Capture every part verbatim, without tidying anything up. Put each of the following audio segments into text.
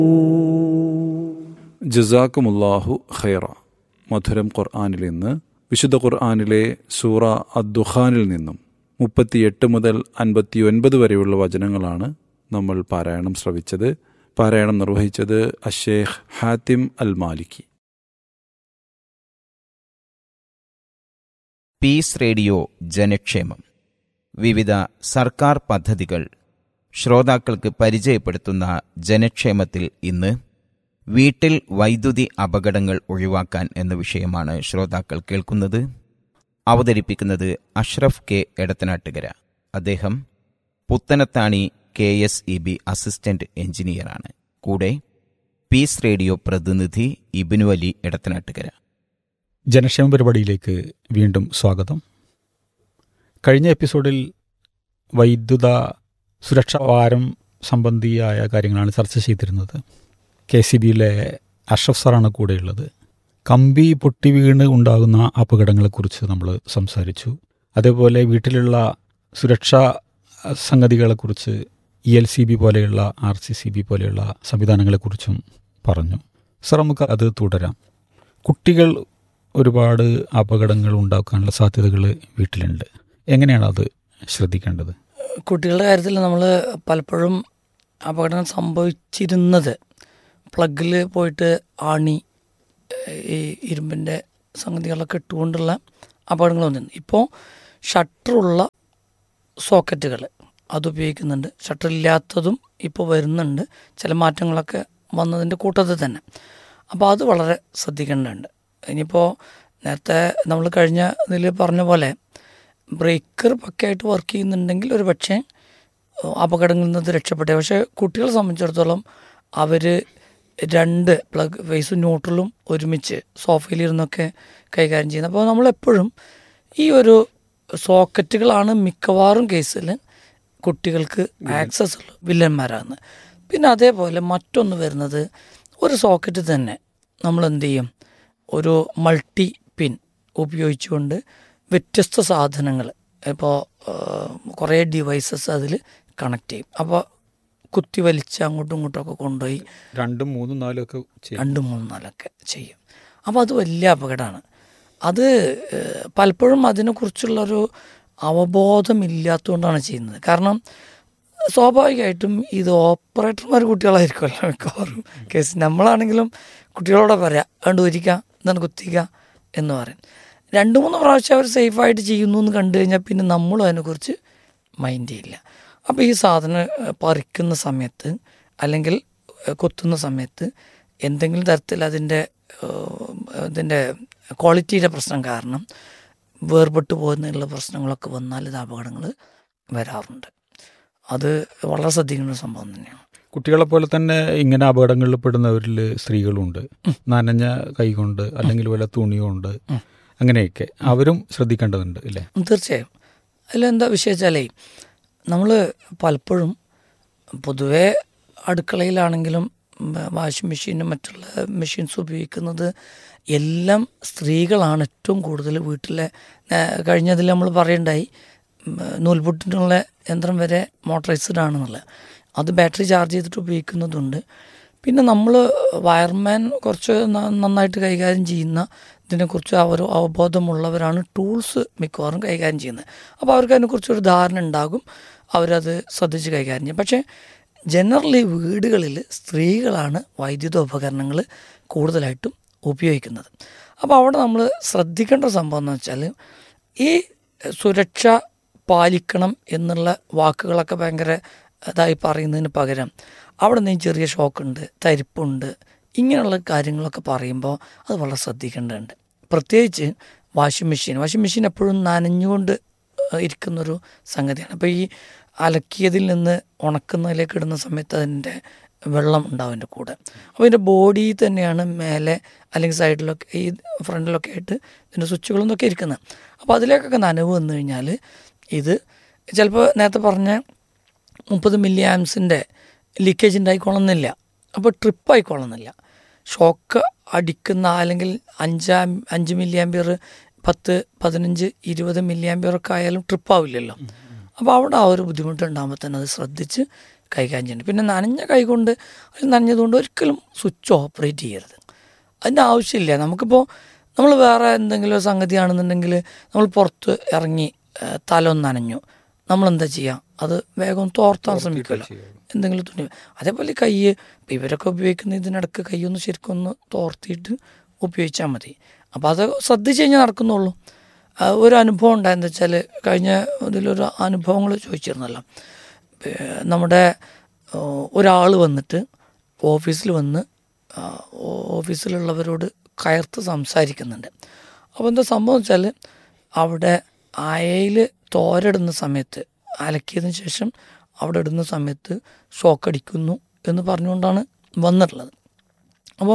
ജസാക്കുമുല്ലാഹു ഖൈറ. മധുരം ഖുർആനിൽ നിന്ന് വിശുദ്ധ ഖുർആനിലെ സൂറ അദ്ദുഖാനിൽ നിന്നും മുപ്പത്തിയെട്ട് മുതൽ അൻപത്തി ഒൻപത് വരെയുള്ള വചനങ്ങളാണ് നമ്മൾ പാരായണം ശ്രവിച്ചത്. പാരായണം നിർവഹിച്ചത് അഷേഖ് ഹാത്തിം അൽ മാലിക്കി. പീസ് റേഡിയോ ജനക്ഷേമം. വിവിധ സർക്കാർ പദ്ധതികൾ ശ്രോതാക്കൾക്ക് പരിചയപ്പെടുത്തുന്ന ജനക്ഷേമത്തിൽ ഇന്ന് വീട്ടിൽ വൈദ്യുതി അപകടങ്ങൾ ഒഴിവാക്കാൻ എന്ന വിഷയമാണ് ശ്രോതാക്കൾ കേൾക്കുന്നത്. അവതരിപ്പിക്കുന്നത് അഷ്റഫ് കെ എടത്തനാട്ടുകര. അദ്ദേഹം Puthanathani K S E B assistant എഞ്ചിനീയറാണ്. കൂടെ പീസ് റേഡിയോ പ്രതിനിധി ഇബ്നു അലി എടത്തനാട്ടുകര. ജനക്ഷേമ പരിപാടിയിലേക്ക് വീണ്ടും സ്വാഗതം. കഴിഞ്ഞ എപ്പിസോഡിൽ വൈദ്യുത സുരക്ഷാ വാരം സംബന്ധിയായ കാര്യങ്ങളാണ് ചർച്ച ചെയ്തിരുന്നത്. കെ സി ബിയിലെ അഷ്റഫ് സാറാണ് കൂടെയുള്ളത്. കമ്പി പൊട്ടി വീണ് ഉണ്ടാകുന്ന അപകടങ്ങളെക്കുറിച്ച് നമ്മൾ സംസാരിച്ചു. അതേപോലെ വീട്ടിലുള്ള സുരക്ഷാ സംഗതികളെക്കുറിച്ച് ഇ എൽ സി ബി പോലെയുള്ള ആർ സി സി ബി പോലെയുള്ള സംവിധാനങ്ങളെക്കുറിച്ചും പറഞ്ഞു. സാർ, നമുക്ക് അത് തുടരാം. കുട്ടികൾ ഒരുപാട് അപകടങ്ങൾ ഉണ്ടാക്കാനുള്ള സാധ്യതകൾ വീട്ടിലുണ്ട്. എങ്ങനെയാണ് അത് ശ്രദ്ധിക്കേണ്ടത്? കുട്ടികളുടെ കാര്യത്തിൽ നമ്മൾ പലപ്പോഴും അപകടം സംഭവിച്ചിരുന്നത് പ്ലഗിൽ പോയിട്ട് ആണി, ഈ ഇരുമ്പിൻ്റെ സംഗതികളൊക്കെ ഇട്ടുകൊണ്ടുള്ള അപകടങ്ങൾ വന്നിരുന്നു. ഇപ്പോൾ ഷട്ടറുള്ള സോക്കറ്റുകൾ അതുപയോഗിക്കുന്നുണ്ട്. ഷട്ടറില്ലാത്തതും ഇപ്പോൾ വരുന്നുണ്ട്. ചില മാറ്റങ്ങളൊക്കെ വന്നതിൻ്റെ കൂട്ടത്തിൽ തന്നെ. അപ്പോൾ അത് വളരെ ശ്രദ്ധിക്കേണ്ടതുണ്ട്. ഇനിയിപ്പോൾ നേരത്തെ നമ്മൾ കഴിഞ്ഞ ഇതിൽ പറഞ്ഞ പോലെ ബ്രേക്കർ പക്കയായിട്ട് വർക്ക് ചെയ്യുന്നുണ്ടെങ്കിൽ ഒരു പക്ഷേ അപകടങ്ങളിൽ നിന്ന് രക്ഷപ്പെട്ടെ. പക്ഷേ കുട്ടികളെ സംബന്ധിച്ചിടത്തോളം അവർ രണ്ട് പ്ലഗ് ഫേസും ന്യൂട്രലും ഒരുമിച്ച് സോഫയിലിരുന്നൊക്കെ കൈകാര്യം ചെയ്യുന്നത്. അപ്പോൾ നമ്മളെപ്പോഴും ഈ ഒരു സോക്കറ്റുകളാണ് മിക്കവാറും കേസിൽ കുട്ടികൾക്ക് ആക്സസ് ഉള്ള വില്ലന്മാരാണ്. പിന്നെ അതേപോലെ മറ്റൊന്ന് വരുന്നത്, ഒരു സോക്കറ്റ് തന്നെ നമ്മൾ എന്ത് ചെയ്യും, ഒരു മൾട്ടി പിൻ ഉപയോഗിച്ചുകൊണ്ട് വ്യത്യസ്ത സാധനങ്ങൾ, ഇപ്പോൾ കുറേ ഡിവൈസസ് അതിൽ കണക്ട് ചെയ്യും. അപ്പോൾ കുത്തി വലിച്ച് അങ്ങോട്ടും ഇങ്ങോട്ടുമൊക്കെ കൊണ്ടുപോയി രണ്ടും മൂന്നും നാലും ഒക്കെ രണ്ടും മൂന്നും നാലൊക്കെ ചെയ്യും. അപ്പോൾ അത് വലിയ അപകടമാണ്. അത് പലപ്പോഴും അതിനെക്കുറിച്ചുള്ളൊരു അവബോധമില്ലാത്തതുകൊണ്ടാണ് ചെയ്യുന്നത്. കാരണം സ്വാഭാവികമായിട്ടും ഇത് ഓപ്പറേറ്റർമാർ കുട്ടികളായിരിക്കുമല്ലോ മിക്കവാറും കേസ്. നമ്മളാണെങ്കിലും കുട്ടികളോടെ പറയാം കണ്ടു ഒരിക്കുക എന്താണ് കുത്തിക്കുക എന്ന് പറയും. രണ്ട് മൂന്ന് പ്രാവശ്യം അവർ സേഫായിട്ട് ചെയ്യുന്നു എന്ന് കണ്ടു കഴിഞ്ഞാൽ പിന്നെ നമ്മളും അതിനെക്കുറിച്ച് മൈൻഡ് ചെയ്യില്ല. അപ്പോൾ ഈ സാധനം പറിക്കുന്ന സമയത്ത് അല്ലെങ്കിൽ കൊത്തുന്ന സമയത്ത് എന്തെങ്കിലും തരത്തിൽ അതിൻ്റെ ഇതിൻ്റെ ക്വാളിറ്റിയുടെ പ്രശ്നം കാരണം വേർപെട്ട് പോകുന്നതിനുള്ള പ്രശ്നങ്ങളൊക്കെ വന്നാൽ ഇത് അപകടങ്ങൾ വരാറുണ്ട്. അത് വളരെ ശ്രദ്ധിക്കേണ്ട ഒരു സംഭവം തന്നെയാണ്. കുട്ടികളെ പോലെ തന്നെ ഇങ്ങനെ അപകടങ്ങളിൽ പെടുന്നവരിൽ സ്ത്രീകളുണ്ട്. നനഞ്ഞ കൈകൊണ്ട് അല്ലെങ്കിൽ വല്ല തുണിയുണ്ട്, അങ്ങനെയൊക്കെ അവരും ശ്രദ്ധിക്കേണ്ടതുണ്ട് അല്ലേ? തീർച്ചയായും. അതിലെന്താ വിഷയിച്ചാലേ, നമ്മൾ പലപ്പോഴും പൊതുവേ അടുക്കളയിലാണെങ്കിലും വാഷിംഗ് മെഷീനും മറ്റുള്ള മെഷീൻസ് ഉപയോഗിക്കുന്നത് എല്ലാം സ്ത്രീകളാണ് ഏറ്റവും കൂടുതൽ. വീട്ടിലെ കഴിഞ്ഞതിൽ നമ്മൾ പറയണ്ടായി നൂൽപുട്ടിനുള്ള യന്ത്രം വരെ മോട്ടറൈസ്ഡ് ആണെന്നുള്ളത്. അത് ബാറ്ററി ചാർജ് ചെയ്തിട്ട് ഉപയോഗിക്കുന്നതുണ്ട്. പിന്നെ നമ്മൾ വയർമാൻ കുറച്ച് നന്നായിട്ട് കൈകാര്യം ചെയ്യുന്ന ഇതിനെക്കുറിച്ച് അവർ അവബോധമുള്ളവരാണ് ടൂൾസ് മിക്കവാറും കൈകാര്യം ചെയ്യുന്നത്. അപ്പോൾ അവർക്ക് അതിനെക്കുറിച്ചൊരു ധാരണ ഉണ്ടാകും, അവരത് ശ്രദ്ധിച്ച് കൈകാര്യം ചെയ്യും. പക്ഷേ ജനറലി വീടുകളിൽ സ്ത്രീകളാണ് വൈദ്യുത ഉപകരണങ്ങൾ കൂടുതലായിട്ടും ഉപയോഗിക്കുന്നത്. അപ്പോൾ അവിടെ നമ്മൾ ശ്രദ്ധിക്കേണ്ട സംഭവം എന്ന് വെച്ചാൽ, ഈ സുരക്ഷ പാലിക്കണം എന്നുള്ള വാക്കുകളൊക്കെ ഭയങ്കര ഇതായി പറയുന്നതിന് പകരം അവിടെ നിന്ന് ചെറിയ ഷോക്കുണ്ട്, തരിപ്പുണ്ട്, ഇങ്ങനെയുള്ള കാര്യങ്ങളൊക്കെ പറയുമ്പോൾ അത് വളരെ ശ്രദ്ധിക്കേണ്ടതുണ്ട്. പ്രത്യേകിച്ച് വാഷിംഗ് മെഷീൻ വാഷിംഗ് മെഷീൻ എപ്പോഴും നനഞ്ഞുകൊണ്ട് ഇരിക്കുന്നൊരു സംഗതിയാണ്. അപ്പോൾ ഈ അലക്കിയതിൽ നിന്ന് ഉണക്കുന്നതിലേക്ക് ഇടുന്ന സമയത്ത് അതിൻ്റെ വെള്ളം ഉണ്ടാവും അതിൻ്റെ കൂടെ. അപ്പോൾ ഇതിൻ്റെ ബോഡി തന്നെയാണ് മേലെ അല്ലെങ്കിൽ സൈഡിലൊക്കെ ഈ ഫ്രണ്ടിലൊക്കെ ആയിട്ട് ഇതിൻ്റെ സ്വിച്ചുകളൊന്നൊക്കെ ഇരിക്കുന്നത്. അപ്പോൾ അതിലേക്കൊക്കെ നനവ് വന്നു കഴിഞ്ഞാൽ ഇത് ചിലപ്പോൾ നേരത്തെ പറഞ്ഞ മുപ്പത് മില്ലി ആംസിൻ്റെ ലീക്കേജ് ഉണ്ടായിക്കൊള്ളുന്നില്ല. അപ്പോൾ ട്രിപ്പായിക്കൊള്ളുന്നില്ല. ഷോക്ക് അടിക്കുന്ന അല്ലെങ്കിൽ അഞ്ചാം അഞ്ച് മില്ലി ആംബിയർ പത്ത് പതിനഞ്ച് ഇരുപത് മില്ലി ആംബിയറൊക്കെ ആയാലും ട്രിപ്പാവില്ലല്ലോ. അപ്പോൾ അവിടെ ആ ഒരു ബുദ്ധിമുട്ടുണ്ടാകുമ്പോൾ തന്നെ അത് ശ്രദ്ധിച്ച് കൈകാര്യം ചെയ്യേണ്ടത്. പിന്നെ നനഞ്ഞ കൈ കൊണ്ട് അല്ലെങ്കിൽ നനഞ്ഞതുകൊണ്ട് ഒരിക്കലും സ്വിച്ച് ഓപ്പറേറ്റ് ചെയ്യരുത്. അതിൻ്റെ ആവശ്യമില്ല. നമുക്കിപ്പോൾ നമ്മൾ വേറെ എന്തെങ്കിലും ഒരു സംഗതിയാണെന്നുണ്ടെങ്കിൽ നമ്മൾ പുറത്ത് ഇറങ്ങി തല ഒന്ന് നനഞ്ഞു, നമ്മളെന്താ ചെയ്യുക, അത് വേഗം തോർത്താൻ ശ്രമിക്കില്ല, എന്തെങ്കിലും തുണി. അതേപോലെ കൈ ഇപ്പം ഇവരൊക്കെ ഉപയോഗിക്കുന്ന ഇതിനിടയ്ക്ക് കൈ ഒന്ന് ശരിക്കും ഒന്ന് തോർത്തിയിട്ട് ഉപയോഗിച്ചാൽ മതി. അപ്പോൾ അത് ശ്രദ്ധിച്ച് കഴിഞ്ഞാൽ നടക്കുന്നുള്ളൂ. ഒരു അനുഭവം ഉണ്ടായെന്ന് വെച്ചാൽ കഴിഞ്ഞ ഇതിലൊരു അനുഭവങ്ങൾ ചോദിച്ചിരുന്നല്ലോ. നമ്മുടെ ഒരാൾ വന്നിട്ട് ഓഫീസിൽ വന്ന് ഓഫീസിലുള്ളവരോട് കയർത്ത് സംസാരിക്കുന്നുണ്ട്. അപ്പോൾ എന്താ സംഭവം വെച്ചാൽ അവിടെ അയയിൽ തോരയിടുന്ന സമയത്ത്, അലക്കിയതിന് ശേഷം അവിടെ ഇടുന്ന സമയത്ത് ഷോക്കടിക്കുന്നു എന്ന് പറഞ്ഞുകൊണ്ടാണ് വന്നിട്ടുള്ളത്. അപ്പോൾ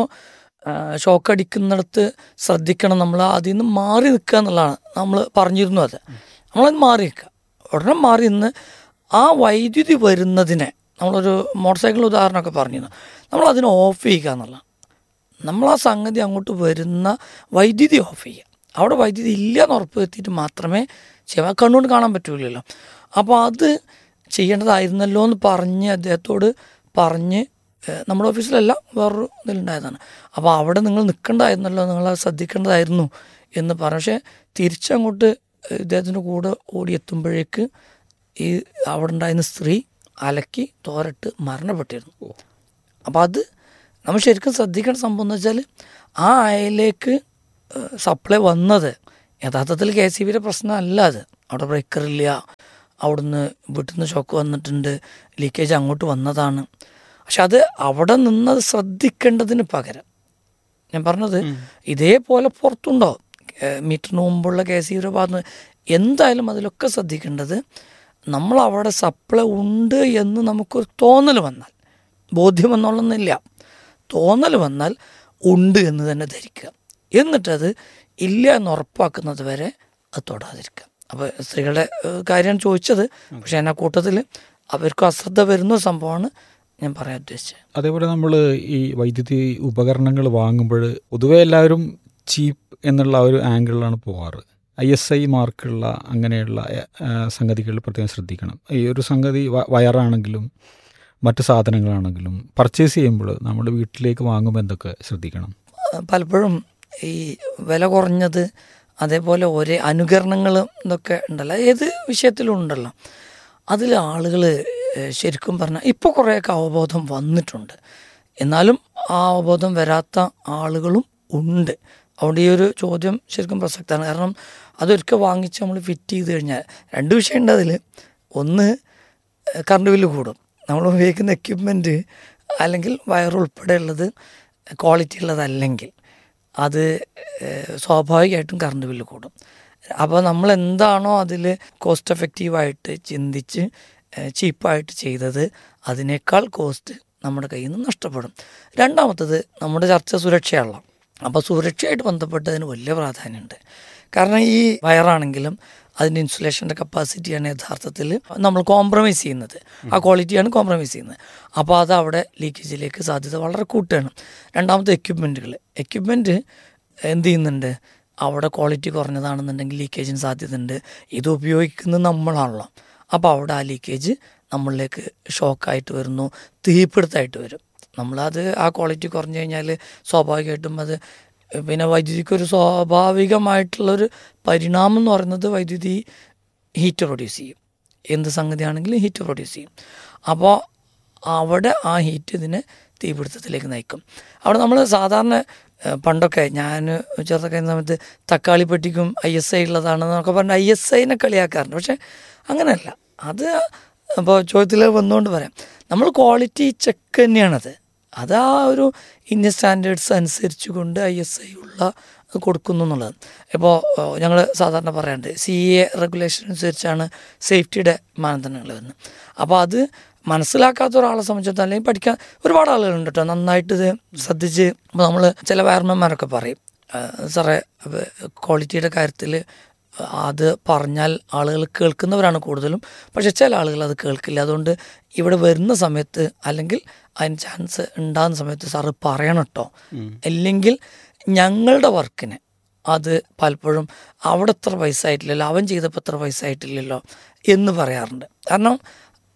ഷോക്കടിക്കുന്നിടത്ത് ശ്രദ്ധിക്കണം, നമ്മൾ അതിൽ നിന്ന് മാറി നിൽക്കുക എന്നുള്ളതാണ് നമ്മൾ പറഞ്ഞിരുന്നു. അത് നമ്മളത് മാറി നിൽക്കുക, ഉടനെ മാറി നിന്ന് ആ വൈദ്യുതി വരുന്നതിനെ, നമ്മളൊരു മോട്ടോർ സൈക്കിൾ ഉദാഹരണമൊക്കെ പറഞ്ഞിരുന്നു, നമ്മളതിനെ ഓഫ് ചെയ്യുക എന്നുള്ളതാണ്. നമ്മൾ ആ സംഗതി അങ്ങോട്ട് വരുന്ന വൈദ്യുതി ഓഫ് ചെയ്യുക. അവിടെ വൈദ്യുതി ഇല്ല എന്ന് ഉറപ്പ് വരുത്തിയിട്ട് മാത്രമേ ചെയ്യാൻ, കണ്ണുകൊണ്ട് കാണാൻ പറ്റൂലല്ലോ. അപ്പോൾ അത് ചെയ്യേണ്ടതായിരുന്നല്ലോ എന്ന് പറഞ്ഞ് അദ്ദേഹത്തോട് പറഞ്ഞ്, നമ്മുടെ ഓഫീസിലല്ല വേറൊരു ഇതിലുണ്ടായതാണ്. അപ്പോൾ അവിടെ നിങ്ങൾ നിൽക്കേണ്ടതായിരുന്നല്ലോ, നിങ്ങൾ ശ്രദ്ധിക്കേണ്ടതായിരുന്നു എന്ന് പറഞ്ഞു. പക്ഷേ തിരിച്ചങ്ങോട്ട് ഇദ്ദേഹത്തിൻ്റെ കൂടെ ഓടിയെത്തുമ്പോഴേക്ക് ഈ അവിടെ ഉണ്ടായിരുന്ന സ്ത്രീ അലക്കി തോരട്ട് മരണപ്പെട്ടിരുന്നു. അപ്പോൾ അത് നമ്മൾ ശരിക്കും ശ്രദ്ധിക്കേണ്ട സംഭവം എന്ന് വെച്ചാൽ ആ അയലേക്ക് സപ്ലൈ വന്നത് യഥാർത്ഥത്തിൽ കെ സി ബിയുടെ പ്രശ്നമല്ല. അത് അവിടെ ബ്രേക്കറില്ല, അവിടുന്ന് വീട്ടിൽ നിന്ന് ഷോക്ക് വന്നിട്ടുണ്ട്, ലീക്കേജ് അങ്ങോട്ട് വന്നതാണ്. പക്ഷെ അത് അവിടെ നിന്നത് ശ്രദ്ധിക്കേണ്ടതിന് പകരം ഞാൻ പറഞ്ഞത് ഇതേപോലെ പുറത്തുണ്ടാവും മീറ്ററിന് മുമ്പുള്ള കെ സി ബിയുടെ ഭാഗത്ത്. എന്തായാലും അതിലൊക്കെ ശ്രദ്ധിക്കേണ്ടത് നമ്മളവിടെ സപ്ലൈ ഉണ്ട് എന്ന് നമുക്കൊരു തോന്നൽ വന്നാൽ, ബോധ്യം എന്നുള്ളൊന്നുമില്ല, തോന്നൽ വന്നാൽ ഉണ്ട് എന്ന് തന്നെ ധരിക്കുക. എന്നിട്ടത് ഇല്ല എന്ന് ഉറപ്പാക്കുന്നത് വരെ അത് തൊടാതിരിക്കുക. അപ്പോൾ സ്ത്രീകളുടെ കാര്യമാണ് ചോദിച്ചത്. പക്ഷേ എന്നെ കൂട്ടത്തിൽ അവർക്ക് അശ്രദ്ധ വരുന്ന സംഭവമാണ് ഞാൻ പറയാൻ ഉദ്ദേശിച്ചത്. അതേപോലെ നമ്മൾ ഈ വൈദ്യുതി ഉപകരണങ്ങൾ വാങ്ങുമ്പോൾ പൊതുവെ എല്ലാവരും ചീപ്പ് എന്നുള്ള ഒരു ആംഗിളിലാണ് പോകാറ്. ഐ എസ് ഐ മാർക്കുള്ള അങ്ങനെയുള്ള സംഗതികൾ പ്രത്യേകം ശ്രദ്ധിക്കണം. ഈ ഒരു സംഗതി വയറാണെങ്കിലും മറ്റു സാധനങ്ങളാണെങ്കിലും പർച്ചേസ് ചെയ്യുമ്പോൾ നമ്മുടെ വീട്ടിലേക്ക് വാങ്ങുമ്പോൾ എന്തൊക്കെ ശ്രദ്ധിക്കണം? പലപ്പോഴും ഈ വില കുറഞ്ഞത്, അതേപോലെ ഒരേ അനുകരണങ്ങളും ഇതൊക്കെ ഉണ്ടല്ലോ, ഏത് വിഷയത്തിലും ഉണ്ടല്ലോ, അതിൽ ആളുകൾ ശരിക്കും പറഞ്ഞാൽ ഇപ്പോൾ കുറേയൊക്കെ അവബോധം വന്നിട്ടുണ്ട്. എന്നാലും ആ അവബോധം വരാത്ത ആളുകളും ഉണ്ട്. അതുകൊണ്ട് ഈ ഒരു ചോദ്യം ശരിക്കും പ്രസക്തമാണ്. കാരണം അതൊരിക്കൽ വാങ്ങിച്ച് നമ്മൾ ഫിറ്റ് ചെയ്ത് കഴിഞ്ഞാൽ രണ്ട് വിഷയമുണ്ട് അതിൽ. ഒന്ന്, കറണ്ട് ബില്ല് കൂടും. നമ്മൾ ഉപയോഗിക്കുന്ന എക്യുപ്മെൻറ്റ് അല്ലെങ്കിൽ വയർ ഉൾപ്പെടെയുള്ളത് ക്വാളിറ്റി ഉള്ളതല്ലെങ്കിൽ അത് സ്വാഭാവികമായിട്ടും കറണ്ട് ബില്ല് കൂടും. അപ്പോൾ നമ്മൾ എന്താണോ അതിൽ കോസ്റ്റ് എഫക്റ്റീവായിട്ട് ചിന്തിച്ച് ചീപ്പായിട്ട് ചെയ്തത് അതിനേക്കാൾ കോസ്റ്റ് നമ്മുടെ കയ്യിൽ നിന്ന് നഷ്ടപ്പെടും. രണ്ടാമത്തത്, നമ്മുടെ ചർച്ച സുരക്ഷയുള്ള. അപ്പോൾ സുരക്ഷയായിട്ട് ബന്ധപ്പെട്ടതിന് വലിയ പ്രാധാന്യമുണ്ട്. കാരണം ഈ വയറാണെങ്കിലും അതിൻ്റെ ഇൻസുലേഷൻ്റെ കപ്പാസിറ്റിയാണ് യഥാർത്ഥത്തിൽ നമ്മൾ കോംപ്രമൈസ് ചെയ്യുന്നത്, ആ ക്വാളിറ്റിയാണ് കോംപ്രമൈസ് ചെയ്യുന്നത്. അപ്പോൾ അത് അവിടെ ലീക്കേജിലേക്ക് സാധ്യത വളരെ കൂട്ടുകയാണ്. രണ്ടാമത്തെ, എക്യുപ്മെൻറ്റുകൾ. എക്യുപ്മെൻറ്റ് എന്ത് ചെയ്യുന്നുണ്ട്, അവിടെ ക്വാളിറ്റി കുറഞ്ഞതാണെന്നുണ്ടെങ്കിൽ ലീക്കേജിന് സാധ്യതയുണ്ട്. ഇത് ഉപയോഗിക്കുന്നത് നമ്മളാണല്ലോ. അപ്പോൾ അവിടെ ആ ലീക്കേജ് നമ്മളിലേക്ക് ഷോക്കായിട്ട് വരുന്നു, തീപിടുത്തമായിട്ട് വരും. നമ്മളത് ആ ക്വാളിറ്റി കുറഞ്ഞു കഴിഞ്ഞാൽ സ്വാഭാവികമായിട്ടും അത് പിന്നെ വൈദ്യുതിക്കൊരു സ്വാഭാവികമായിട്ടുള്ളൊരു പരിണാമം എന്ന് പറയുന്നത് വൈദ്യുതി ഹീറ്റ് പ്രൊഡ്യൂസ് ചെയ്യും. എന്ത് സംഗതിയാണെങ്കിലും ഹീറ്റ് പ്രൊഡ്യൂസ് ചെയ്യും. അപ്പോൾ അവിടെ ആ ഹീറ്റ് ഇതിനെ തീപിടുത്തത്തിലേക്ക് നയിക്കും. അവിടെ നമ്മൾ സാധാരണ പണ്ടൊക്കെ ഞാൻ ചെറുതൊക്കെ സമയത്ത് തക്കാളി പെട്ടിക്കും ഐ എസ് ഐ ഉള്ളതാണെന്നൊക്കെ പറഞ്ഞ് ഐ എസ് ഐനെ കളിയാക്കാറുണ്ട്. പക്ഷെ അങ്ങനെയല്ല. അത് അപ്പോൾ ചോദ്യത്തിൽ വന്നുകൊണ്ട് പറയാം, നമ്മൾ ക്വാളിറ്റി ചെക്ക് തന്നെയാണത്. അത് ആ ഒരു ഇന്ത്യൻ സ്റ്റാൻഡേർഡ്സ് അനുസരിച്ച് കൊണ്ട് ഐ എസ് ഐ ഉള്ള കൊടുക്കുന്നു എന്നുള്ളത്. ഇപ്പോൾ ഞങ്ങൾ സാധാരണ പറയാറുണ്ട് സി എ റെഗുലേഷൻ അനുസരിച്ചാണ് സേഫ്റ്റിയുടെ മാനദണ്ഡങ്ങൾ വരുന്നത്. അപ്പോൾ അത് മനസ്സിലാക്കാത്ത ഒരാളെ സംബന്ധിച്ചിടത്തോളം അല്ലെങ്കിൽ പഠിക്കാൻ ഒരുപാട് ആളുകളുണ്ട് കേട്ടോ, നന്നായിട്ട് ഇത് ശ്രദ്ധിച്ച്. ഇപ്പോൾ നമ്മൾ ചില വയർമാന്മാരൊക്കെ പറയും, സാറേ ക്വാളിറ്റിയുടെ കാര്യത്തിൽ അത് പറഞ്ഞാൽ ആളുകൾ കേൾക്കുന്നവരാണ് കൂടുതലും, പക്ഷെ ചില ആളുകൾ അത് കേൾക്കില്ല. അതുകൊണ്ട് ഇവിടെ വരുന്ന സമയത്ത് അല്ലെങ്കിൽ അതിന് ചാൻസ് ഉണ്ടാകുന്ന സമയത്ത് സാറ് പറയണം കേട്ടോ, അല്ലെങ്കിൽ ഞങ്ങളുടെ വർക്കിന് അത് പലപ്പോഴും അവിടെ എത്ര പൈസ ആയിട്ടില്ലല്ലോ, അവൻ ചെയ്തപ്പോൾ എത്ര പൈസ ആയിട്ടില്ലല്ലോ എന്ന് പറയാറുണ്ട്. കാരണം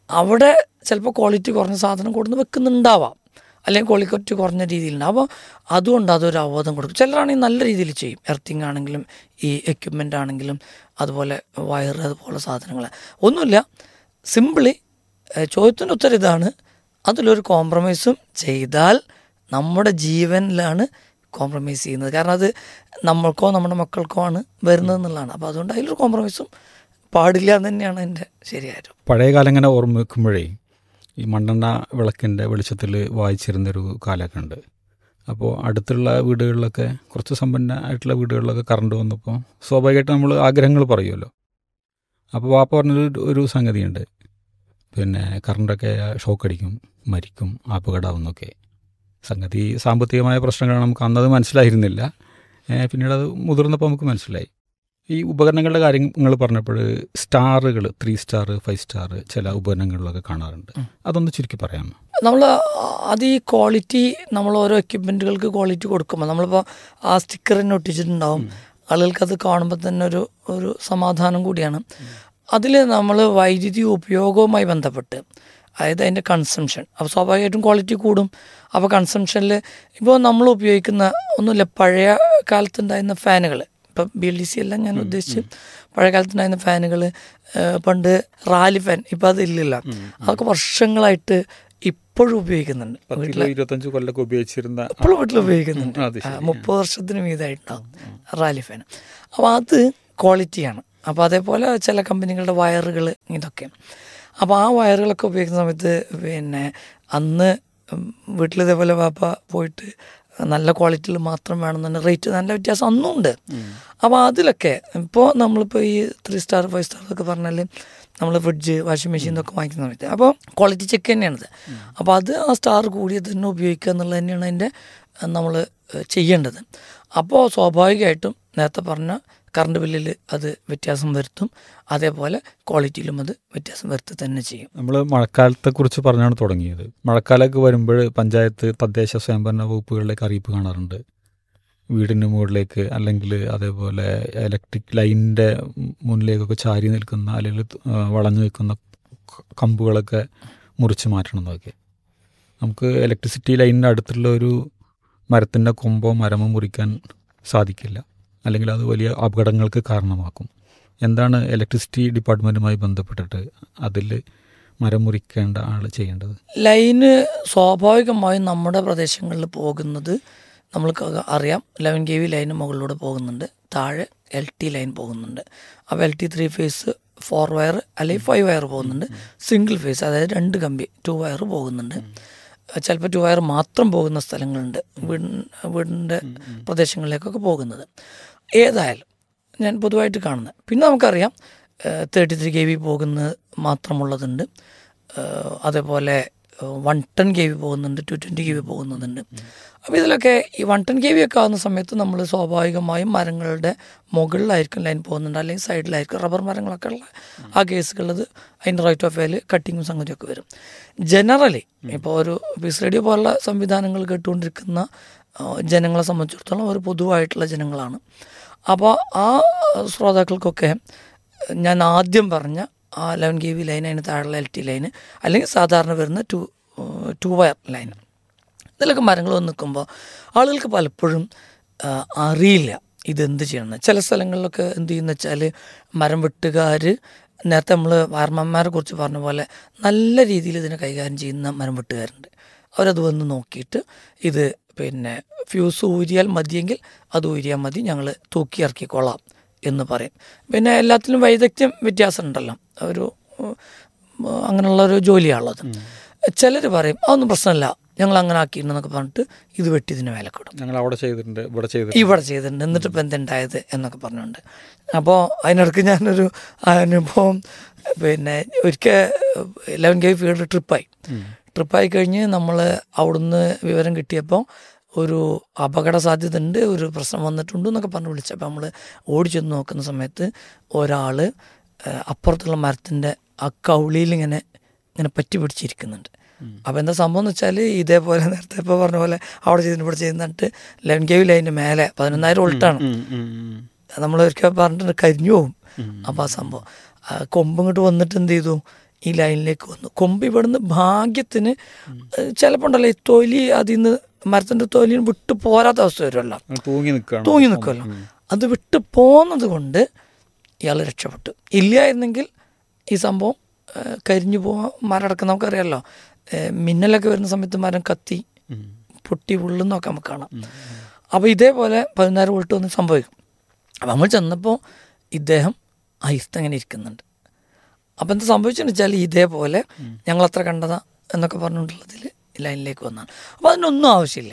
അവിടെ ചിലപ്പോൾ ക്വാളിറ്റി കുറഞ്ഞ സാധനം കൊടുന്ന് വെക്കുന്നുണ്ടാവാം, അല്ലെങ്കിൽ ക്വാളിറ്റി കുറഞ്ഞ രീതിയിലുണ്ടാവും. അപ്പോൾ അതുകൊണ്ട് അതൊരു അവബോധം കൊടുക്കും. ചിലരാണെങ്കിൽ നല്ല രീതിയിൽ ചെയ്യും, എർത്തിങ് ആണെങ്കിലും ഈ എക്യുപ്മെൻ്റ് ആണെങ്കിലും അതുപോലെ വയർ അതുപോലെ സാധനങ്ങൾ. ഒന്നുമില്ല, സിമ്പിളി ചോദ്യത്തിൻ്റെ ഉത്തരം ഇതാണ്, അതിലൊരു കോംപ്രമൈസും ചെയ്താൽ നമ്മുടെ ജീവനിലാണ് കോംപ്രമൈസ് ചെയ്യുന്നത്. കാരണം അത് നമ്മൾക്കോ നമ്മുടെ മക്കൾക്കോ ആണ് വരുന്നത് എന്നുള്ളതാണ്. അപ്പോൾ അതുകൊണ്ട് അതിലൊരു കോംപ്രമൈസും പാടില്ല എന്ന് തന്നെയാണ് എൻ്റെ ശരിയായിട്ട്. പഴയ കാലം ഇങ്ങനെ ഓർമ്മ വെക്കുമ്പോഴേ ഈ മണ്ണെണ്ണ വിളക്കിൻ്റെ വെളിച്ചത്തിൽ വായിച്ചിരുന്നൊരു കാലമൊക്കെ ഉണ്ട്. അപ്പോൾ അടുത്തുള്ള വീടുകളിലൊക്കെ കുറച്ച് സമ്പന്നമായിട്ടുള്ള വീടുകളിലൊക്കെ കറണ്ട് വന്നപ്പോൾ സ്വാഭാവികമായിട്ട് നമ്മൾ ആഗ്രഹങ്ങൾ പറയുമല്ലോ. അപ്പോൾ വാപ്പ പറഞ്ഞൊരു ഒരു സംഗതിയുണ്ട്, പിന്നെ കറണ്ടൊക്കെ ഷോക്ക് അടിക്കും, മരിക്കും, അപകടമാവുന്നൊക്കെ. സംഗതി സാമ്പത്തികമായ പ്രശ്നങ്ങളാണ്, നമുക്ക് അന്നത് മനസ്സിലായിരുന്നില്ല. പിന്നീട് അത് മുതിർന്നപ്പോൾ നമുക്ക് മനസ്സിലായി. ഈ ഉപകരണങ്ങളുടെ കാര്യങ്ങൾ പറഞ്ഞപ്പോൾ സ്റ്റാറുകൾ, ത്രീ സ്റ്റാർ ഫൈവ് സ്റ്റാർ ചില ഉപകരണങ്ങളിലൊക്കെ കാണാറുണ്ട്. അതൊന്ന് ചുരുക്കി പറയാമോ? നമ്മൾ അത് ഈ ക്വാളിറ്റി, നമ്മൾ ഓരോ എക്യുപ്മെൻറ്റുകൾക്ക് ക്വാളിറ്റി കൊടുക്കുമ്പോൾ നമ്മളിപ്പോൾ ആ സ്റ്റിക്കർ തന്നെ ഒട്ടിച്ചിട്ടുണ്ടാവും, ആളുകൾക്ക് അത് കാണുമ്പോൾ തന്നെ ഒരു ഒരു സമാധാനം കൂടിയാണ്. അതിൽ നമ്മൾ വൈദ്യുതി ഉപയോഗവുമായി ബന്ധപ്പെട്ട്, അതായത് അതിൻ്റെ കൺസംഷൻ, അപ്പോൾ സ്വാഭാവികമായിട്ടും ക്വാളിറ്റി കൂടും. അപ്പോൾ കൺസംഷനിൽ ഇപ്പോൾ നമ്മൾ ഉപയോഗിക്കുന്ന ഒന്നുമില്ല, പഴയ കാലത്തുണ്ടായിരുന്ന ഫാനുകൾ, ഇപ്പം ബി എൽ ഡി സി എല്ലാം ഞാൻ ഉദ്ദേശിച്ച് പഴയ കാലത്തുണ്ടായിരുന്ന ഫാനുകൾ, പണ്ട് റാലി ഫാൻ, ഇപ്പം അതില്ലല്ലോ, അതൊക്കെ വർഷങ്ങളായിട്ട് ഇപ്പോഴും ഉപയോഗിക്കുന്നുണ്ട്. ഇരുപത്തഞ്ച് കൊല്ലമൊക്കെ ഉപയോഗിച്ചിരുന്ന ഇപ്പോഴും വീട്ടിൽ ഉപയോഗിക്കുന്നുണ്ട്. മുപ്പത് വർഷത്തിന് മീതായിട്ടുണ്ടാവും റാലി ഫാൻ. അപ്പോൾ അത് ക്വാളിറ്റിയാണ്. അപ്പോൾ അതേപോലെ ചില കമ്പനികളുടെ വയറുകൾ ഇതൊക്കെ. അപ്പോൾ ആ വയറുകളൊക്കെ ഉപയോഗിക്കുന്ന സമയത്ത് പിന്നെ അന്ന് വീട്ടിൽ ഇതേപോലെ വാപ്പ പോയിട്ട് നല്ല ക്വാളിറ്റിയിൽ മാത്രം വേണമെന്നുണ്ട്, റേറ്റ് നല്ല വ്യത്യാസം അന്നും ഉണ്ട്. അപ്പോൾ അതിലൊക്കെ ഇപ്പോൾ നമ്മളിപ്പോൾ ഈ ത്രീ സ്റ്റാർ ഫൈവ് സ്റ്റാർ എന്നൊക്കെ പറഞ്ഞാൽ നമ്മൾ ഫ്രിഡ്ജ്, വാഷിംഗ് മെഷീൻ എന്നൊക്കെ വാങ്ങിക്കുന്ന സമയത്ത് അപ്പോൾ ക്വാളിറ്റി ചെക്ക് തന്നെയാണത്. അപ്പോൾ അത് ആ സ്റ്റാർ കൂടിയത് തന്നെ ഉപയോഗിക്കുക എന്നുള്ളത് തന്നെയാണ് അതിൻ്റെ നമ്മൾ ചെയ്യേണ്ടത്. അപ്പോൾ സ്വാഭാവികമായിട്ടും നേരത്തെ പറഞ്ഞ കറണ്ട് ബില്ലിൽ അത് വ്യത്യാസം വരുത്തും, അതേപോലെ ക്വാളിറ്റിയിലും അത് വ്യത്യാസം വരുത്തുക തന്നെ ചെയ്യും. നമ്മൾ മഴക്കാലത്തെക്കുറിച്ച് പറഞ്ഞാണ് തുടങ്ങിയത്. മഴക്കാലമൊക്കെ വരുമ്പോൾ പഞ്ചായത്ത്, തദ്ദേശ സ്വയംഭരണ വകുപ്പുകളിലേക്ക് അറിയിപ്പ് കാണാറുണ്ട്, വീടിന് മുകളിലേക്ക് അല്ലെങ്കിൽ അതേപോലെ ഇലക്ട്രിക് ലൈനിൻ്റെ മുന്നിലേക്കൊക്കെ ചാരി നിൽക്കുന്ന അല്ലെങ്കിൽ വളഞ്ഞു നിൽക്കുന്ന കമ്പുകളൊക്കെ മുറിച്ച് മാറ്റണം എന്നൊക്കെ. നമുക്ക് ഇലക്ട്രിസിറ്റി ലൈനിൻ്റെ അടുത്തുള്ള ഒരു മരത്തിൻ്റെ കൊമ്പോ മരമോ മുറിക്കാൻ സാധിക്കില്ല, അല്ലെങ്കിൽ അത് വലിയ അപകടങ്ങൾക്ക് കാരണമാക്കും. എന്താണ് ഇലക്ട്രിസിറ്റി ഡിപ്പാർട്ട്മെൻറ്റുമായി ബന്ധപ്പെട്ടിട്ട് അതിൽ മരം മുറിക്കേണ്ട ആൾ ചെയ്യേണ്ടത്? ലൈന് സ്വാഭാവികമായും നമ്മുടെ പ്രദേശങ്ങളിൽ പോകുന്നത് നമ്മൾക്ക് അറിയാം. ലെവൻ കെ വി ലൈന് മുകളിലൂടെ പോകുന്നുണ്ട്, താഴെ എൽ ടി ലൈൻ പോകുന്നുണ്ട്. അപ്പോൾ L T three phase four wire അല്ലെങ്കിൽ ഫൈവ് വയർ പോകുന്നുണ്ട്, സിംഗിൾ ഫേസ് അതായത് രണ്ട് കമ്പി ടു വയർ പോകുന്നുണ്ട്. ചിലപ്പോൾ ടു വയർ മാത്രം പോകുന്ന സ്ഥലങ്ങളുണ്ട്, വീട് വീടിൻ്റെ പ്രദേശങ്ങളിലേക്കൊക്കെ പോകുന്നത്. ഏതായാലും ഞാൻ പൊതുവായിട്ട് കാണുന്നത്. പിന്നെ നമുക്കറിയാം തേർട്ടി ത്രീ കെ വി പോകുന്നത് മാത്രമുള്ളതുണ്ട്, അതേപോലെ വൺ ടെൻ കെ വി പോകുന്നുണ്ട്, ടു ട്വൻറ്റി കെ വി പോകുന്നതുണ്ട്. അപ്പോൾ ഇതിലൊക്കെ ഈ വൺ ടെൻ കെ വി ഒക്കെ ആകുന്ന സമയത്ത് നമ്മൾ സ്വാഭാവികമായും മരങ്ങളുടെ മുകളിലായിരിക്കും ലൈൻ പോകുന്നുണ്ട്, അല്ലെങ്കിൽ സൈഡിലായിരിക്കും റബ്ബർ മരങ്ങളൊക്കെ ഉള്ള ആ കേസുകളത് അതിൻ്റെ റൈറ്റ് ഓഫ് വേയിൽ കട്ടിങ്ങും സംഗതിയൊക്കെ വരും. ജനറലി ഇപ്പോൾ ഒരു പീസ് റേഡിയോ പോലുള്ള സംവിധാനങ്ങൾ കേട്ടുകൊണ്ടിരിക്കുന്ന ജനങ്ങളെ സംബന്ധിച്ചിടത്തോളം ഒരു പൊതുവായിട്ടുള്ള ജനങ്ങളാണ്. അപ്പോൾ ആ ശ്രോതാക്കൾക്കൊക്കെ ഞാൻ ആദ്യം പറഞ്ഞ ആ ലെവൻ കെ വി ലൈൻ, അതിന് താഴെയുള്ള എൽ ടി ലൈന്, അല്ലെങ്കിൽ സാധാരണ വരുന്ന ടു ടു വയർ ലൈൻ, ഇതിലൊക്കെ മരങ്ങൾ വന്ന് നിൽക്കുമ്പോൾ ആളുകൾക്ക് പലപ്പോഴും അറിയില്ല ഇതെന്ത് ചെയ്യണമെന്ന്. ചില സ്ഥലങ്ങളിലൊക്കെ എന്ത് ചെയ്യുന്ന വെച്ചാൽ മരം വെട്ടുകാർ, നേരത്തെ നമ്മൾ വാർമന്മാരെ കുറിച്ച് പറഞ്ഞ പോലെ നല്ല രീതിയിൽ ഇതിനെ കൈകാര്യം ചെയ്യുന്ന മരം വെട്ടുകാരുണ്ട്. അവരത് വന്ന് നോക്കിയിട്ട് ഇത് പിന്നെ ഫ്യൂസ് ഊരിയാൽ മതിയെങ്കിൽ അത് ഊരിയാൽ മതി, ഞങ്ങൾ തൂക്കി ഇറക്കിക്കോളാം എന്ന് പറയും. പിന്നെ എല്ലാത്തിലും വൈദഗ്ധ്യം വ്യത്യാസം ഉണ്ടല്ലോ, ഒരു അങ്ങനെയുള്ളൊരു ജോലിയാണുള്ളത്. ചിലർ പറയും അതൊന്നും പ്രശ്നമില്ല, ഞങ്ങൾ അങ്ങനെ ആക്കിയിട്ടുണ്ടെന്നൊക്കെ പറഞ്ഞിട്ട് ഇത് വെട്ടി ഇതിന് വില കൊടുക്കും, ഞങ്ങൾ അവിടെ ചെയ്തിട്ടുണ്ട് ഇവിടെ ചെയ്തിട്ടുണ്ട് ഇവിടെ ചെയ്തിട്ടുണ്ട് എന്നിട്ട് ഇപ്പം എന്തുണ്ടായത് എന്നൊക്കെ പറഞ്ഞുകൊണ്ട്. അപ്പോൾ അതിനിടയ്ക്ക് ഞാനൊരു അനുഭവം, പിന്നെ ഒരിക്കൽ ലെവൻ കെ ഫീൽഡ് ട്രിപ്പായി ട്രിപ്പായി കഴിഞ്ഞ് നമ്മൾ അവിടുന്ന് വിവരം കിട്ടിയപ്പോൾ ഒരു അപകട സാധ്യത ഉണ്ട്, ഒരു പ്രശ്നം വന്നിട്ടുണ്ട് എന്നൊക്കെ പറഞ്ഞ് വിളിച്ചപ്പോൾ നമ്മൾ ഓടിച്ചെന്ന് നോക്കുന്ന സമയത്ത് ഒരാൾ അപ്പുറത്തുള്ള മരത്തിൻ്റെ ആ കൗളിയിൽ ഇങ്ങനെ ഇങ്ങനെ പറ്റി പിടിച്ചിരിക്കുന്നുണ്ട്. അപ്പോൾ എന്താ സംഭവം എന്ന് വെച്ചാൽ ഇതേപോലെ നേരത്തെ ഇപ്പോൾ പറഞ്ഞ പോലെ അവിടെ ചെയ്തിട്ട് ഇവിടെ ചെയ്യുന്നിട്ട് ലെവൻ കെ വി ലൈൻ്റെ മേലെ പതിനൊന്നായിരം വോൾട്ടാണ്. നമ്മൾ ഒരിക്കൽ പറഞ്ഞിട്ട് കരിഞ്ഞു പോകും. അപ്പോൾ ആ സംഭവം കൊമ്പ് ഇങ്ങോട്ട് വന്നിട്ട് എന്ത് ചെയ്തു, ഈ ലൈനിലേക്ക് വന്നു. കൊമ്പ് ഇവിടുന്ന് ഭാഗ്യത്തിന് ചിലപ്പോൾ ഉണ്ടല്ലോ ഈ തൊലി അതിൽ നിന്ന് മരത്തിൻ്റെ തൊലിന് വിട്ട് പോരാത്ത അവസ്ഥ വരുമല്ലോ, തൂങ്ങി നിൽക്കുക തൂങ്ങി നിൽക്കുമല്ലോ. അത് വിട്ട് പോകുന്നത് കൊണ്ട് ഇയാൾ രക്ഷപ്പെട്ടു. ഇല്ലായിരുന്നെങ്കിൽ ഈ സംഭവം കരിഞ്ഞു പോകാൻ മരം അടക്കം നമുക്കറിയാമല്ലോ, മിന്നലൊക്കെ വരുന്ന സമയത്ത് മരം കത്തി പൊട്ടി ഉള്ളുന്നൊക്കെ നമുക്ക് കാണാം. അപ്പോൾ ഇതേപോലെ പതിനാറ് വോൾട്ട് വന്ന് സംഭവിക്കും. അപ്പം നമ്മൾ ചെന്നപ്പോൾ ഇദ്ദേഹം അയിർത്തങ്ങനെ ഇരിക്കുന്നുണ്ട്. അപ്പം എന്താ സംഭവിച്ചെന്ന് വെച്ചാൽ ഇതേപോലെ ഞങ്ങളത്ര കണ്ടതാ എന്നൊക്കെ പറഞ്ഞുകൊണ്ടുള്ളതിൽ ലൈനിലേക്ക് വന്നതാണ്. അപ്പോൾ അതിനൊന്നും ആവശ്യമില്ല.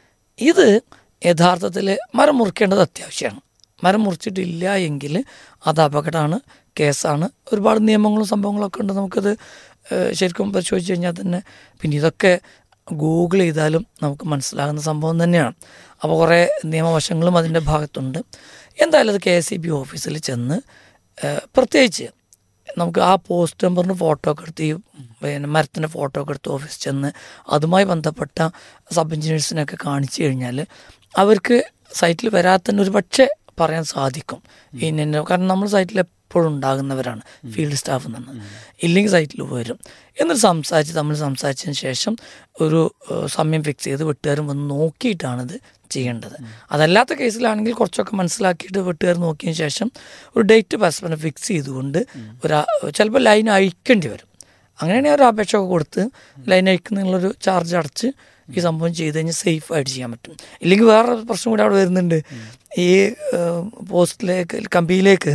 ഇത് യഥാർത്ഥത്തിൽ മരം മുറിക്കേണ്ടത് അത്യാവശ്യമാണ്. മരം മുറിച്ചിട്ടില്ല എങ്കിൽ അത് അപകടമാണ്, കേസാണ്. ഒരുപാട് നിയമങ്ങളും സംഭവങ്ങളൊക്കെ ഉണ്ട്. നമുക്കത് ശരിക്കും പരിശോധിച്ച് കഴിഞ്ഞാൽ തന്നെ പിന്നെ ഇതൊക്കെ ഗൂഗിൾ ചെയ്താലും നമുക്ക് മനസ്സിലാകുന്ന സംഭവം തന്നെയാണ്. അപ്പോൾ കുറേ നിയമവശങ്ങളും അതിൻ്റെ ഭാഗത്തുണ്ട്. എന്തായാലും അത് കെ എസ് ഇ ബി ഓഫീസിൽ ചെന്ന് പ്രത്യേകിച്ച് നമുക്ക് ആ പോസ്റ്റ് നമ്പറിന് ഫോട്ടോ ഒക്കെ എടുത്ത് ഈ പിന്നെ മരത്തിൻ്റെ ഫോട്ടോ ഒക്കെ എടുത്ത് ഓഫീസിൽ ചെന്ന് അതുമായി ബന്ധപ്പെട്ട സബ് എഞ്ചിനീയേഴ്സിനൊക്കെ കാണിച്ചു കഴിഞ്ഞാൽ അവർക്ക് സൈറ്റിൽ വരാതെ തന്നെ ഒരു പക്ഷേ പറയാൻ സാധിക്കും ഇന്ന, കാരണം നമ്മൾ സൈറ്റിൽ എപ്പോഴും ഉണ്ടാകുന്നവരാണ് ഫീൽഡ് സ്റ്റാഫ് എന്നാണ്. ഇല്ലെങ്കിൽ സൈറ്റിൽ വരും. എന്നിട്ട് സംസാരിച്ച് തമ്മിൽ സംസാരിച്ചതിന് ശേഷം ഒരു സമയം ഫിക്സ് ചെയ്ത് വെട്ടുകാരും വന്ന് നോക്കിയിട്ടാണിത് ചെയ്യേണ്ടത്. അതല്ലാത്ത കേസിലാണെങ്കിൽ കുറച്ചൊക്കെ മനസ്സിലാക്കിയിട്ട് വെട്ടുകാർ നോക്കിയതിന് ശേഷം ഒരു ഡേറ്റ് പരസ്പരം ഫിക്സ് ചെയ്തുകൊണ്ട് ഒരു ചിലപ്പോൾ ലൈൻ അഴിക്കേണ്ടി വരും. അങ്ങനെയാണെങ്കിൽ ഒരു അപേക്ഷ ഒക്കെ കൊടുത്ത് ലൈൻ അഴിക്കുന്നതിനുള്ളൊരു ചാർജ് അടച്ച് ഈ സംഭവം ചെയ്ത് കഴിഞ്ഞാൽ സേഫായിട്ട് ചെയ്യാൻ പറ്റും. ഇല്ലെങ്കിൽ വേറെ പ്രശ്നം കൂടി അവിടെ വരുന്നുണ്ട്. ഈ പോസ്റ്റിലേക്ക് കമ്പിയിലേക്ക്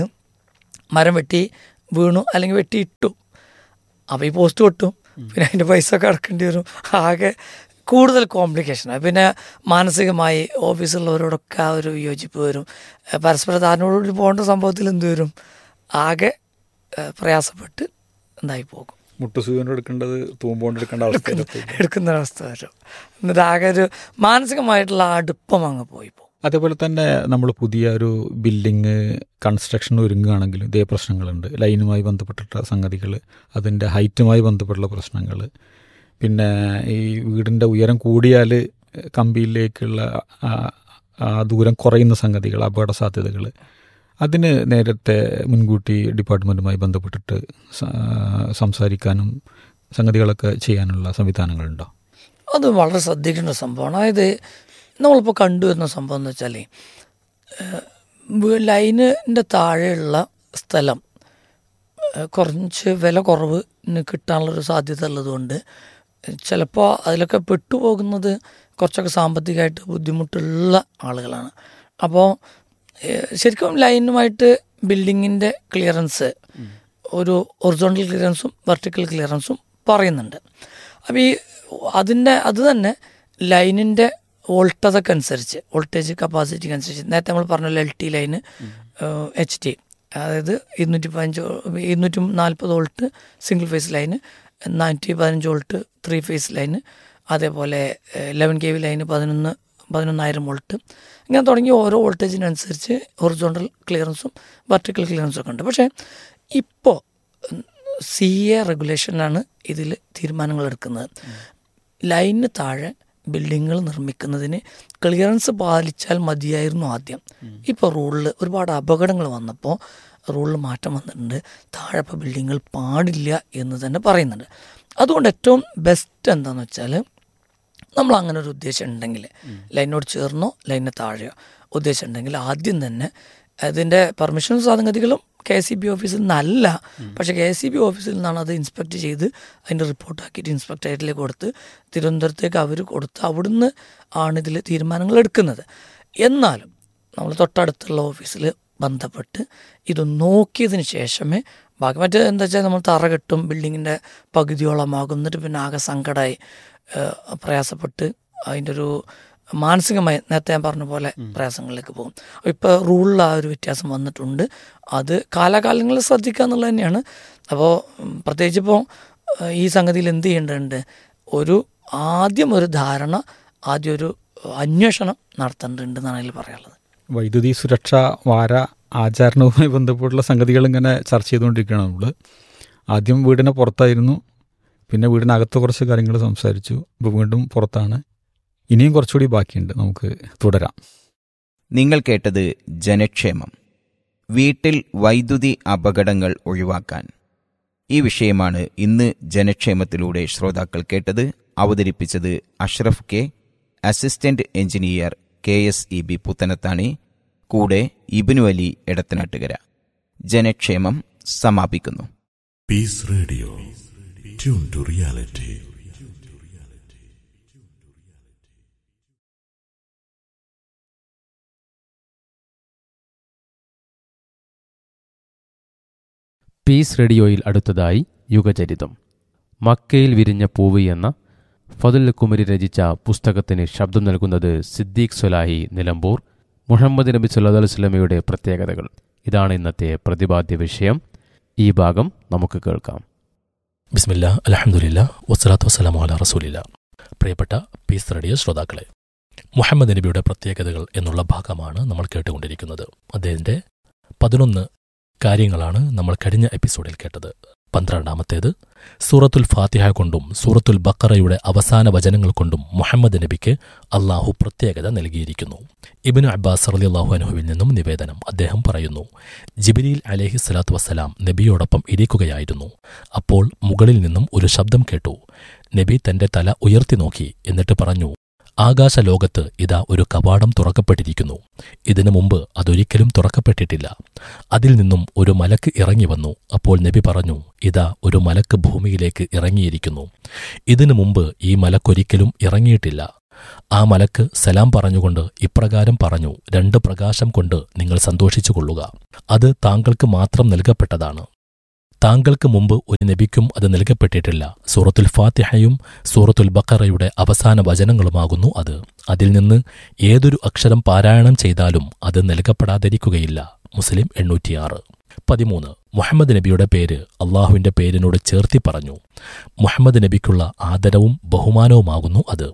മരം വെട്ടി വീണു അല്ലെങ്കിൽ വെട്ടി ഇട്ടു, അപ്പോൾ ഈ പോസ്റ്റ് പൊട്ടും, പിന്നെ അതിൻ്റെ പൈസ ഒക്കെ അടക്കേണ്ടി വരും. ആകെ കൂടുതൽ കോംപ്ലിക്കേഷനാണ്. പിന്നെ മാനസികമായി ഓഫീസുള്ളവരോടൊക്കെ ആ ഒരു വിയോജിപ്പ് വരും. പരസ്പര ധാരണയോടുകൂടി പോകേണ്ട സംഭവത്തിൽ എന്ത് വരും, ആകെ പ്രയാസപ്പെട്ട് എന്തായി പോകും. മുട്ടുസൂചന എടുക്കേണ്ടത് തൂമ്പോണ്ട് എടുക്കേണ്ട അവസ്ഥ എടുക്കുന്ന അവസ്ഥ വരും. എന്നിട്ട് ആകെ ഒരു മാനസികമായിട്ടുള്ള അടുപ്പം അങ്ങ് പോയി പോകും. അതേപോലെ തന്നെ നമ്മൾ പുതിയ ഒരു ബിൽഡിങ് കൺസ്ട്രക്ഷൻ ഒരുങ്ങുകയാണെങ്കിലും ഇതേ പ്രശ്നങ്ങളുണ്ട്. ലൈനുമായി ബന്ധപ്പെട്ടിട്ടുള്ള സംഗതികൾ, അതിൻ്റെ ഹൈറ്റുമായി ബന്ധപ്പെട്ടുള്ള പ്രശ്നങ്ങൾ, പിന്നെ ഈ വീടിൻ്റെ ഉയരം കൂടിയാൽ കമ്പിയിലേക്കുള്ള ദൂരം കുറയുന്ന സംഗതികൾ, അപകട സാധ്യതകൾ, അതിന് നേരത്തെ മുൻകൂട്ടി ഡിപ്പാർട്ട്മെൻറ്റുമായി ബന്ധപ്പെട്ടിട്ട് സംസാരിക്കാനും സംഗതികളൊക്കെ ചെയ്യാനുള്ള സംവിധാനങ്ങളുണ്ടോ? അത് വളരെ ശ്രദ്ധിക്കേണ്ട സംഭവമാണ്. അതായത് നമ്മളിപ്പോൾ കണ്ടുവരുന്ന സംഭവം എന്ന് വെച്ചാൽ ലൈനിൻ്റെ താഴെയുള്ള സ്ഥലം കുറച്ച് വില കുറവിന് കിട്ടാനുള്ളൊരു സാധ്യത ഉള്ളതുകൊണ്ട് ചിലപ്പോൾ അതിലൊക്കെ പെട്ടുപോകുന്നത് കുറച്ചൊക്കെ സാമ്പത്തികമായിട്ട് ബുദ്ധിമുട്ടുള്ള ആളുകളാണ്. അപ്പോൾ ശരിക്കും ലൈനുമായിട്ട് ബിൽഡിങ്ങിൻ്റെ ക്ലിയറൻസ് ഒരു ഒറിസോണ്ടൽ ക്ലിയറൻസും വെർട്ടിക്കൽ ക്ലിയറൻസും പറയുന്നുണ്ട്. അപ്പോൾ ഈ അതിൻ്റെ അത് തന്നെ ലൈനിൻ്റെ വോൾട്ടതൊക്കെ അനുസരിച്ച്, വോൾട്ടേജ് കപ്പാസിറ്റിക്ക് അനുസരിച്ച്, നേരത്തെ നമ്മൾ പറഞ്ഞല്ലോ L T line, H T, അതായത് ഇരുന്നൂറ്റി പതിനഞ്ച് ഇരുന്നൂറ്റി നാൽപ്പത് വോൾട്ട് സിംഗിൾ ഫേസ് ലൈന്, നാനൂറ്റി പതിനഞ്ച് വോൾട്ട് ത്രീ ഫേസ് ലൈന്, അതേപോലെ ലെവൻ കെ വി ലൈന് പതിനൊന്ന് പതിനൊന്നായിരം വോൾട്ട്, ഇങ്ങനെ തുടങ്ങി ഓരോ വോൾട്ടേജിനനുസരിച്ച് ഹൊറിസോണ്ടൽ ക്ലിയറൻസും വെർട്ടിക്കൽ ക്ലിയറൻസും ഒക്കെ ഉണ്ട്. പക്ഷേ ഇപ്പോൾ സി എ റെഗുലേഷനാണ് ഇതിൽ തീരുമാനങ്ങൾ എടുക്കുന്നത്. ലൈനിന് താഴെ ബിൽഡിങ്ങുകൾ നിർമ്മിക്കുന്നതിന് ക്ലിയറൻസ് പാലിച്ചാൽ മതിയായിരുന്നു ആദ്യം. ഇപ്പോൾ റൂളിൽ ഒരുപാട് അപകടങ്ങൾ വന്നപ്പോൾ റൂളിൽ മാറ്റം വന്നിട്ടുണ്ട്. താഴെ ഇപ്പോൾ ബിൽഡിങ്ങുകൾ പാടില്ല എന്ന് തന്നെ പറയുന്നുണ്ട്. അതുകൊണ്ട് ഏറ്റവും ബെസ്റ്റ് എന്താണെന്ന് വെച്ചാൽ നമ്മൾ അങ്ങനെ ഒരു ഉദ്ദേശം ഉണ്ടെങ്കിൽ, ലൈനോട് ചേർന്നോ ലൈനിന് താഴെയോ ഉദ്ദേശം ഉണ്ടെങ്കിൽ ആദ്യം തന്നെ അതിൻ്റെ പെർമിഷൻ സംഗതികളും കെ എസ് ഇ ബി ഓഫീസിൽ നിന്നല്ല, പക്ഷേ കെ എസ് ഇ ബി ഓഫീസിൽ നിന്നാണ് അത് ഇൻസ്പെക്ട് ചെയ്ത് അതിൻ്റെ റിപ്പോർട്ടാക്കിയിട്ട് ഇൻസ്പെക്ടറേറ്റിലേക്ക് കൊടുത്ത് തിരുവനന്തപുരത്തേക്ക് അവർ കൊടുത്ത് അവിടുന്ന് ആണ് ഇതിൽ തീരുമാനങ്ങൾ എടുക്കുന്നത്. എന്നാലും നമ്മൾ തൊട്ടടുത്തുള്ള ഓഫീസിൽ ബന്ധപ്പെട്ട് ഇത് നോക്കിയതിന് ശേഷമേ ബാക്കി, മറ്റേ എന്താ വെച്ചാൽ നമ്മൾ തറ കെട്ടും ബിൽഡിങ്ങിൻ്റെ പകുതിയോളമാകും, എന്നിട്ട് പിന്നെ ആകെ സങ്കടമായി പ്രയാസപ്പെട്ട് അതിൻ്റെ ഒരു മാനസികമായി നേരത്തെ ഞാൻ പറഞ്ഞ പോലെ പ്രയാസങ്ങളിലേക്ക് പോകും. ഇപ്പോൾ റൂളിൽ ആ ഒരു വ്യത്യാസം വന്നിട്ടുണ്ട്. അത് കാലാകാലങ്ങളിൽ ശ്രദ്ധിക്കുക എന്നുള്ളത് തന്നെയാണ്. അപ്പോൾ പ്രത്യേകിച്ച് ഇപ്പോൾ ഈ സംഗതിയിൽ എന്ത് ചെയ്യേണ്ടതുണ്ട്, ഒരു ആദ്യം ഒരു ധാരണ, ആദ്യം ഒരു അന്വേഷണം നടത്തേണ്ടതുണ്ട് എന്നാണ് അതിൽ പറയാനുള്ളത്. വൈദ്യുതി സുരക്ഷാ വാര ആചരണവുമായി ബന്ധപ്പെട്ടുള്ള സംഗതികൾ ഇങ്ങനെ ചർച്ച ചെയ്തുകൊണ്ടിരിക്കുകയാണ് നമ്മൾ. ആദ്യം വീടിന് പുറത്തായിരുന്നു, പിന്നെ വീടിനകത്ത് കുറച്ച് കാര്യങ്ങൾ സംസാരിച്ചു, ഇപ്പോൾ വീണ്ടും പുറത്താണ്. ഇനിയും കുറച്ചുകൂടി ബാക്കിയുണ്ട്, നമുക്ക് തുടരാം. നിങ്ങൾ കേട്ടത് ജനക്ഷേമം. വീട്ടിൽ വൈദ്യുതി അപകടങ്ങൾ ഒഴിവാക്കാൻ ഈ വിഷയമാണ് ഇന്ന് ജനക്ഷേമത്തിലൂടെ ശ്രോതാക്കൾ കേട്ടത്. അവതരിപ്പിച്ചത് Ashraf K, assistant engineer K S E B Puthanathani, കൂടെ ഇബ്നു അലി എടത്തനാട്ടുകര. ജനക്ഷേമം സമാപിക്കുന്നു. Piece radio, tune to reality. Piece റേഡിയോയിൽ അടുത്തതായി യുഗചരിതം. മക്കയിൽ വിരിഞ്ഞ പൂവ് എന്ന ഫതുൽ കുമരി രചിച്ച പുസ്തകത്തിന് ശബ്ദം നൽകുന്നത് സിദ്ദീഖ് സ്വലാഹി, നിലമ്പൂർ. മുഹമ്മദ് നബി സല്ലല്ലാഹു അലൈഹി വസല്ലമയുടെ പ്രത്യേകതകൾ, ഇതാണ് ഇന്നത്തെ പ്രതിപാദ്യ വിഷയം. ഈ ഭാഗം നമുക്ക് കേൾക്കാം. ബിസ്മില്ലാ, അൽഹംദുലില്ലാ, വസ്സലാത്തു വസ്സലാമു അലാ റസൂലില്ലാ. പ്രിയപ്പെട്ട പീസ് റേഡിയോ ശ്രോതാക്കളെ, മുഹമ്മദ് നബിയുടെ പ്രത്യേകതകൾ എന്നുള്ള ഭാഗമാണ് നമ്മൾ കേട്ടുകൊണ്ടിരിക്കുന്നത്. അദ്ദേഹത്തിന്റെ പതിനൊന്ന് കാര്യങ്ങളാണ് നമ്മൾ കഴിഞ്ഞ എപ്പിസോഡിൽ കേട്ടത്. പന്ത്രണ്ടാമത്തേത്, സൂറത്തുൽ ഫാത്തിഹ കൊണ്ടും സൂറത്തുൽ ബഖറയുടെ അവസാന വചനങ്ങൾ കൊണ്ടും മുഹമ്മദ് നബിക്ക് അള്ളാഹു പ്രത്യേകത നൽകിയിരിക്കുന്നു. ഇബ്നു അബ്ബാസ് റളിയല്ലാഹു അൻഹുവിൽ നിന്നും നിവേദനം. അദ്ദേഹം പറയുന്നു, ജിബ്രീൽ അലൈഹി സ്വലാത്തു വസ്സലാം നബിയോടൊപ്പം ഇരിക്കുകയായിരുന്നു. അപ്പോൾ മുകളിൽ നിന്നും ഒരു ശബ്ദം കേട്ടു. നബി തന്റെ തല ഉയർത്തി നോക്കി, എന്നിട്ട് പറഞ്ഞു, ആകാശലോകത്ത് ഇതാ ഒരു കവാടം തുറക്കപ്പെട്ടിരിക്കുന്നു. ഇതിനു മുമ്പ് അതൊരിക്കലും തുറക്കപ്പെട്ടിട്ടില്ല. അതിൽ നിന്നും ഒരു മലക്ക് ഇറങ്ങി വന്നു. അപ്പോൾ നബി പറഞ്ഞു, ഇതാ ഒരു മലക്ക് ഭൂമിയിലേക്ക് ഇറങ്ങിയിരിക്കുന്നു. ഇതിനു മുമ്പ് ഈ മലക്കൊരിക്കലും ഇറങ്ങിയിട്ടില്ല. ആ മലക്ക് സലാം പറഞ്ഞുകൊണ്ട് ഇപ്രകാരം പറഞ്ഞു, രണ്ട് പ്രകാശം കൊണ്ട് നിങ്ങൾ സന്തോഷിച്ചുകൊള്ളുക. അത് താങ്കൾക്ക് മാത്രം നൽകപ്പെട്ടതാണ്. താങ്കൾക്ക് മുമ്പ് ഒരു നബിക്കും അത് നൽകപ്പെട്ടിട്ടില്ല. സൂറത്തുൽ ഫാത്തിഹയും സൂറത്തുൽ ബഖറയുടെ അവസാന വചനങ്ങളുമാകുന്നു അത്. അതിൽ നിന്ന് ഏതൊരു അക്ഷരം പാരായണം ചെയ്താലും അത് നൽകപ്പെടാതിരിക്കുകയില്ല. മുസ്ലിം എണ്ണൂറ്റിയാറ്. പതിമൂന്ന്, മുഹമ്മദ് നബിയുടെ പേര് അള്ളാഹുവിന്റെ പേരിനോട് ചേർത്തി പറഞ്ഞു. മുഹമ്മദ് നബിക്കുള്ള ആദരവും ബഹുമാനവുമാകുന്നു അത്.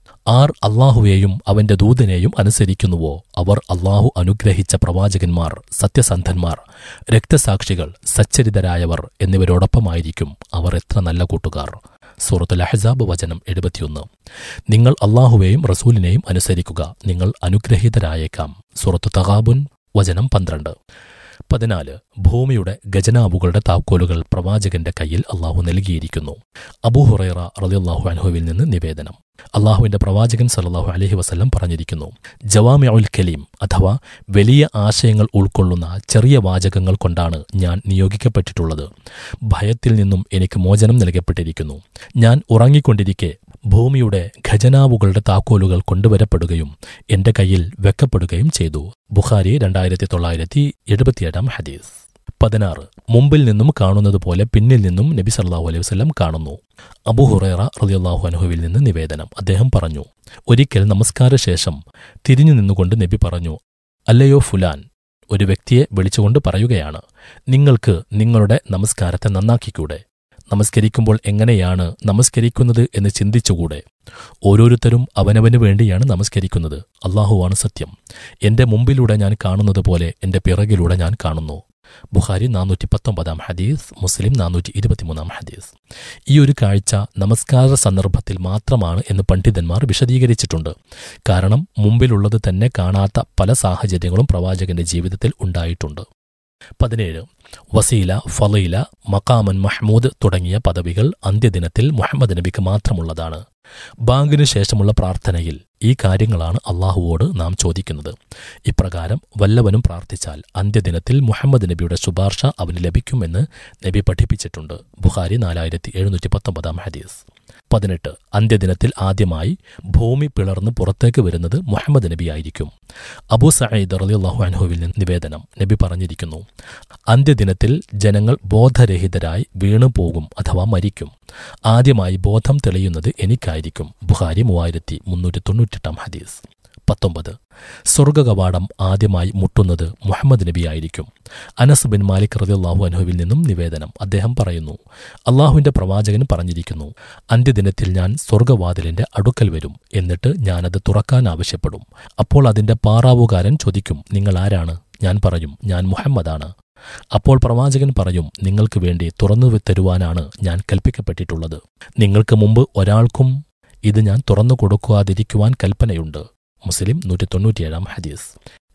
ആർ അള്ളാഹുവേയും അവന്റെ ദൂതനെയും അനുസരിക്കുന്നുവോ അവർ അള്ളാഹു അനുഗ്രഹിച്ച പ്രവാചകന്മാർ, സത്യസന്ധന്മാർ, രക്തസാക്ഷികൾ, സച്ചരിതരായവർ എന്നിവരോടൊപ്പമായിരിക്കും. അവർ എത്ര നല്ല കൂട്ടുകാർ. സൂറത്തുൽ അഹ്സാബ് വചനം എഴുപത്തിയൊന്ന്. നിങ്ങൾ അള്ളാഹുവേയും റസൂലിനെയും അനുസരിക്കുക, നിങ്ങൾ അനുഗ്രഹീതരായേക്കാം. സൂറത്തു തഗാബുൻ വചനം പന്ത്രണ്ട്. പതിനാല്, ഭൂമിയുടെ ഖജനാവുകളുടെ താക്കോലുകൾ പ്രവാചകന്റെ കയ്യിൽ അള്ളാഹു നൽകിയിരിക്കുന്നു. അബൂ ഹുറൈറ റളിയല്ലാഹു അൻഹുവിൽ നിന്ന് നിവേദനം. അള്ളാഹുവിന്റെ പ്രവാചകൻ സല്ലല്ലാഹു അലൈഹി വസല്ലം പറഞ്ഞിരിക്കുന്നു, ജവാമിഉൽ കലീം അഥവാ വലിയ ആശയങ്ങൾ ഉൾക്കൊള്ളുന്ന ചെറിയ വാചകങ്ങൾ കൊണ്ടാണ് ഞാൻ നിയോഗിക്കപ്പെട്ടിട്ടുള്ളത്. ഭയത്തിൽ നിന്നും എനിക്ക് മോചനം നൽകപ്പെട്ടിരിക്കുന്നു. ഞാൻ ഉറങ്ങിക്കൊണ്ടിരിക്കെ ഭൂമിയുടെ ഖജനാവുകളുടെ താക്കോലുകൾ കൊണ്ടുവരപ്പെടുകയും എന്റെ കയ്യിൽ വെക്കപ്പെടുകയും ചെയ്തു. ബുഖാരി രണ്ടായിരത്തി തൊള്ളായിരത്തി എഴുപത്തിയേഴാം ഹദീസ്. പതിനാറ്, മുമ്പിൽ നിന്നും കാണുന്നതുപോലെ പിന്നിൽ നിന്നും നബി സല്ലല്ലാഹു അലൈഹി വസല്ലം കാണുന്നു. അബൂ ഹുറൈറ റളിയല്ലാഹു അൻഹുവിൽ നിന്ന് നിവേദനം. അദ്ദേഹം പറഞ്ഞു, ഒരിക്കൽ നമസ്കാരശേഷം തിരിഞ്ഞു നിന്നുകൊണ്ട് നബി പറഞ്ഞു, അല്ലയോ ഫുലാൻ, ഒരു വ്യക്തിയെ വിളിച്ചുകൊണ്ട് പറയുകയാണ്, നിങ്ങൾക്ക് നിങ്ങളുടെ നമസ്കാരത്തെ നന്നാക്കിക്കൂടെ? നമസ്കരിക്കുമ്പോൾ എങ്ങനെയാണ് നമസ്കരിക്കുന്നത് എന്ന് ചിന്തിച്ചുകൂടെ? ഓരോരുത്തരും അവനവന് വേണ്ടിയാണ് നമസ്കരിക്കുന്നത്. അള്ളാഹുവാണ് സത്യം. എന്റെ മുമ്പിലൂടെ ഞാൻ കാണുന്നത് പോലെ എന്റെ പിറകിലൂടെ ഞാൻ കാണുന്നു. ബുഖാരി നാനൂറ്റി പത്തൊമ്പതാം ഹദീസ്, മുസ്ലിം നാനൂറ്റി ഇരുപത്തിമൂന്നാം ഹദീസ്. ഈ ഒരു കാഴ്ച നമസ്കാര സന്ദർഭത്തിൽ മാത്രമാണ് എന്ന് പണ്ഡിതന്മാർ വിശദീകരിച്ചിട്ടുണ്ട്. കാരണം മുമ്പിലുള്ളത് തന്നെ കാണാത്ത പല സാഹചര്യങ്ങളും പ്രവാചകന്റെ ജീവിതത്തിൽ ഉണ്ടായിട്ടുണ്ട്. പതിനേഴ്, വസീല, ഫളീല, മഖാമൻ മഹ്മൂദ് തുടങ്ങിയ പദവികൾ അന്ത്യദിനത്തിൽ മുഹമ്മദ് നബിക്ക് മാത്രമുള്ളതാണ്. ബാങ്കിനു ശേഷമുള്ള പ്രാർത്ഥനയിൽ ഈ കാര്യങ്ങളാണ് അള്ളാഹുവോട് നാം ചോദിക്കുന്നത്. ഇപ്രകാരം വല്ലവനും പ്രാർത്ഥിച്ചാൽ അന്ത്യദിനത്തിൽ മുഹമ്മദ് നബിയുടെ ശുപാർശ അവന് ലഭിക്കുമെന്ന് നബി പഠിപ്പിച്ചിട്ടുണ്ട്. ബുഖാരി നാലായിരത്തി എഴുന്നൂറ്റി പത്തൊമ്പതാം ഹദീസ്. പതിനെട്ട്, അന്ത്യദിനത്തിൽ ആദ്യമായി ഭൂമി പിളർന്ന് പുറത്തേക്ക് വരുന്നത് മുഹമ്മദ് നബിയായിരിക്കും. അബൂ സഈദ് റളിയല്ലാഹു അൻഹുവിൽ നിന്ന് നിവേദനം. നബി പറഞ്ഞിരിക്കുന്നു, അന്ത്യദിനത്തിൽ ജനങ്ങൾ ബോധരഹിതരായി വീണുപോകും അഥവാ മരിക്കും. ആദ്യമായി ബോധം തെളിയുന്നത് എനിക്കായിരിക്കും. ബുഖാരി മൂവായിരത്തി മുന്നൂറ്റി തൊണ്ണൂറ്റെട്ടാം ഹദീസ്. പത്തൊമ്പത്, സ്വർഗകവാടം ആദ്യമായി മുട്ടുന്നത് മുഹമ്മദ് നബിയായിരിക്കും. അനസ് ബിൻ മാലിക് റളിയല്ലാഹു അൻഹുവിൽ നിന്നും നിവേദനം. അദ്ദേഹം പറയുന്നു, അള്ളാഹുവിന്റെ പ്രവാചകൻ പറഞ്ഞിരിക്കുന്നു, അന്ത്യദിനത്തിൽ ഞാൻ സ്വർഗവാതിലിന്റെ അടുക്കൽ വരും. എന്നിട്ട് ഞാനത് തുറക്കാൻ ആവശ്യപ്പെടും. അപ്പോൾ അതിന്റെ പാറാവുകാരൻ ചോദിക്കും, നിങ്ങൾ ആരാണ്? ഞാൻ പറയും, ഞാൻ മുഹമ്മദാണ്. അപ്പോൾ പ്രവാചകൻ പറയും, നിങ്ങൾക്ക് വേണ്ടി തുറന്നു തരുവാനാണ് ഞാൻ കൽപ്പിക്കപ്പെട്ടിട്ടുള്ളത്. നിങ്ങൾക്ക് മുമ്പ് ഒരാൾക്കും ഇത് ഞാൻ തുറന്നു കൊടുക്കാതിരിക്കുവാൻ കൽപ്പനയുണ്ട്. മുസ്ലിം നൂറ്റി തൊണ്ണൂറ്റിയേഴാം ഹദീസ്.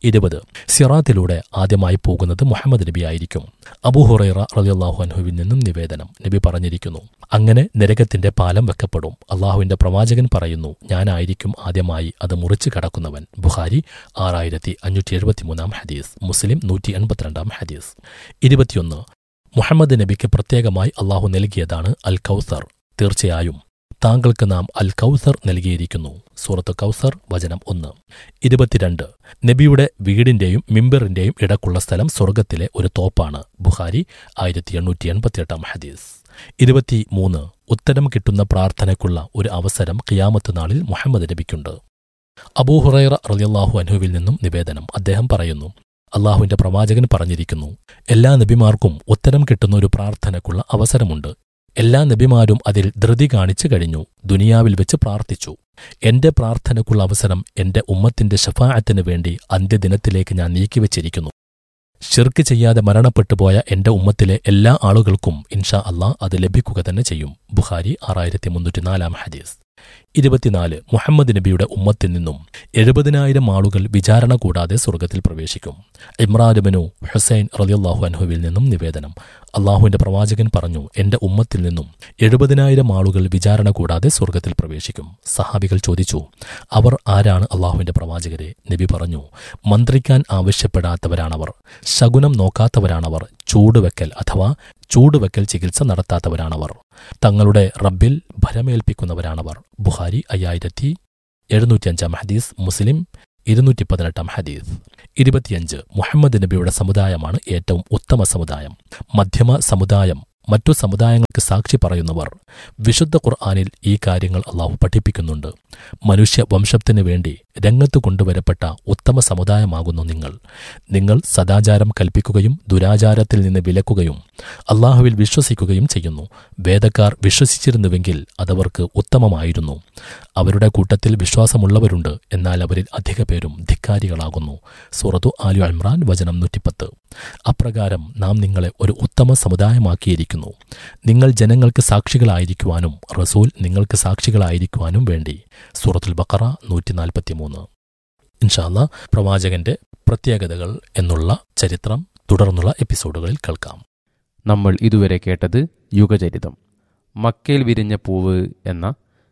ഇരുപത് സിറാത്തിലൂടെ ആദ്യമായി പോകുന്നത് മുഹമ്മദ് നബി ആയിരിക്കും. അബൂ ഹുറൈറ റളിയല്ലാഹു അൻഹുവിൽ നിന്നും നിവേദനം, നബി പറഞ്ഞിരിക്കുന്നു, അങ്ങനെ നരകത്തിന്റെ പാലം വെക്കപ്പെടും. അള്ളാഹുവിന്റെ പ്രവാചകൻ പറയുന്നു, ഞാനായിരിക്കും ആദ്യമായി അത് മുറിച്ചു കടക്കുന്നവൻ. ബുഖാരി ആറായിരത്തി അഞ്ഞൂറ്റി എഴുപത്തിമൂന്നാം ഹദീസ്, മുസ്ലിം നൂറ്റി എൺപത്തിരണ്ടാം ഹദീസ്. ഇരുപത്തിയൊന്ന് മുഹമ്മദ് നബിക്ക് പ്രത്യേകമായി അള്ളാഹു നൽകിയതാണ് അൽ കൗസർ. തീർച്ചയായും താങ്കൾക്ക് നാം അൽ കൗസർ നൽകിയിരിക്കുന്നു. സൂറത്ത് കൗസർ വചനം ഒന്ന്. ഇരുപത്തിരണ്ട് നബിയുടെ വീടിന്റെയും മിമ്പറിന്റെയും ഇടക്കുള്ള സ്ഥലം സ്വർഗത്തിലെ ഒരു തോപ്പാണ്. ബുഖാരി ആയിരത്തി എണ്ണൂറ്റി എൺപത്തിയെട്ടാം ഹദീസ്. ഇരുപത്തിമൂന്ന് ഉത്തരം കിട്ടുന്ന പ്രാർത്ഥനയ്ക്കുള്ള ഒരു അവസരം ഖിയാമത്ത് നാളിൽ മുഹമ്മദ് നബിക്കുണ്ട്. അബൂ ഹുറൈറ റളിയല്ലാഹു അൻഹുവിൽ നിന്നും നിവേദനം, അദ്ദേഹം പറയുന്നു, അള്ളാഹുവിന്റെ പ്രവാചകൻ പറഞ്ഞിരിക്കുന്നു, എല്ലാ നബിമാർക്കും ഉത്തരം കിട്ടുന്ന ഒരു പ്രാർത്ഥനയ്ക്കുള്ള അവസരമുണ്ട്. എല്ലാ നബിമാരും അതിൽ ധൃതി കാണിച്ചു കഴിഞ്ഞു, ദുനിയാവിൽ വെച്ച് പ്രാർത്ഥിച്ചു. എന്റെ പ്രാർത്ഥനയ്ക്കുള്ള അവസരം എന്റെ ഉമ്മത്തിന്റെ ശഫാഅത്തിന് വേണ്ടി അന്ത്യദിനത്തിലേക്ക് ഞാൻ നീക്കിവച്ചിരിക്കുന്നു. ശിർക്ക് ചെയ്യാതെ മരണപ്പെട്ടുപോയ എന്റെ ഉമ്മത്തിലെ എല്ലാ ആളുകൾക്കും ഇൻഷാ അള്ളാഹ് അത് ലഭിക്കുക തന്നെ ചെയ്യും. ബുഖാരി ആറായിരത്തി മുന്നൂറ്റി നാലാം ഹദീസ്. ഇരുപത്തിനാല് മുഹമ്മദ് നബിയുടെ ഉമ്മത്തിൽ നിന്നും എഴുപതിനായിരം ആളുകൾ വിചാരണ കൂടാതെ സ്വർഗത്തിൽ പ്രവേശിക്കും. ഇമ്രാൻ ഇബ്നു ഹുസൈൻ റളിയല്ലാഹു അൻഹുവിൽ നിന്നും നിവേദനം, അള്ളാഹുവിന്റെ പ്രവാചകൻ പറഞ്ഞു, എന്റെ ഉമ്മത്തിൽ നിന്നും എഴുപതിനായിരം ആളുകൾ വിചാരണ കൂടാതെ സ്വർഗത്തിൽ പ്രവേശിക്കും. സഹാബികൾ ചോദിച്ചു, അവർ ആരാണ് അള്ളാഹുവിന്റെ പ്രവാചകരെ? നബി പറഞ്ഞു, മന്ത്രിക്കാൻ ആവശ്യപ്പെടാത്തവരാണവർ, ശകുനം നോക്കാത്തവരാണവർ, ചൂടുവെക്കൽ അഥവാ ചൂടുവെക്കൽ ചികിത്സ നടത്താത്തവരാണവർ, തങ്ങളുടെ റബ്ബിൽ ഭരമേൽപ്പിക്കുന്നവരാണവർ. ബുഖാരി അയ്യായിരത്തി എഴുന്നൂറ്റിയഞ്ചാം ഹദീസ്, മുസ്ലിം ഇരുന്നൂറ്റി പതിനെട്ടാം ഹദീസ്. ഇരുപത്തിയഞ്ച് മുഹമ്മദ് നബിയുടെ സമുദായമാണ് ഏറ്റവും ഉത്തമ സമുദായം. മധ്യമ സമുദായം മറ്റു സമുദായങ്ങൾക്ക് സാക്ഷി പറയുന്നവർ. വിശുദ്ധ ഖുർആനിൽ ഈ കാര്യങ്ങൾ അള്ളാഹു പഠിപ്പിക്കുന്നുണ്ട്. മനുഷ്യ വംശത്തിനു വേണ്ടി രംഗത്തു കൊണ്ടുവരപ്പെട്ട ഉത്തമ സമുദായമാകുന്നു നിങ്ങൾ. നിങ്ങൾ സദാചാരം കൽപ്പിക്കുകയും ദുരാചാരത്തിൽ നിന്ന് വിലക്കുകയും അള്ളാഹുവിൽ വിശ്വസിക്കുകയും ചെയ്യുന്നു. വേദക്കാർ വിശ്വസിച്ചിരുന്നുവെങ്കിൽ അതവർക്ക് ഉത്തമമായിരുന്നു. അവരുടെ കൂട്ടത്തിൽ വിശ്വാസമുള്ളവരുണ്ട്, എന്നാൽ അവരിൽ അധിക പേരും ധിക്കാരികളാകുന്നു. സൂറത്തു ആലു ഇമ്രാൻ വചനം നൂറ്റിപ്പത്ത്. അപ്രകാരം നാം നിങ്ങളെ ഒരു ഉത്തമ സമുദായമാക്കിയിരിക്കുന്നു, നിങ്ങൾ ജനങ്ങൾക്ക് സാക്ഷികളായിരിക്കുവാനും റസൂൽ നിങ്ങൾക്ക് സാക്ഷികളായിരിക്കുവാനും വേണ്ടി. സൂറത്തുൽ ബഖറ നൂറ്റി നാൽപ്പത്തിമൂന്ന്. ഇൻഷാ അല്ലാഹ് പ്രവാചകന്റെ പ്രത്യേകതകൾ എന്നുള്ള ചരിത്രം തുടർന്നുള്ള എപ്പിസോഡുകളിൽ കേൾക്കാം. നമ്മൾ ഇതുവരെ കേട്ടത് യുഗചരിതം. മക്കയിൽ വിരിഞ്ഞ പൂവ് എന്ന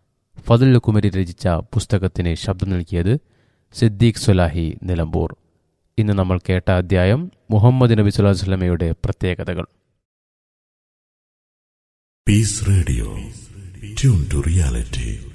ഫദൽ കുമരി രചിച്ച പുസ്തകത്തിന് ശബ്ദം നൽകിയത് സിദ്ദീഖ് സ്വലാഹി നിലമ്പൂർ. ഇന്ന് നമ്മൾ കേട്ട അധ്യായം മുഹമ്മദ് നബി സ്വല്ലല്ലാഹു അലൈഹി വസല്ലമയുടെ പ്രത്യേകതകൾ. Piece radio, tune to reality.